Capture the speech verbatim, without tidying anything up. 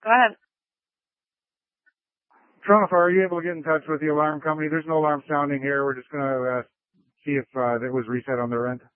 Go ahead. Toronto Fire, are you able to get in touch with the alarm company? There's no alarm sounding here. We're just going to uh, see if uh, it was reset on their end.